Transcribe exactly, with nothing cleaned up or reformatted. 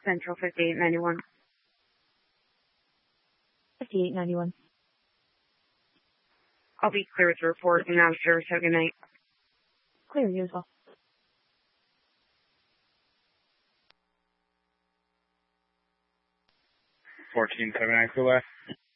Central fifty-eight ninety-one. fifty-eight ninety-one. I'll be clear with the report and out of service. Have a good night. Clear, you as well. fourteen seventy-nine, Cool.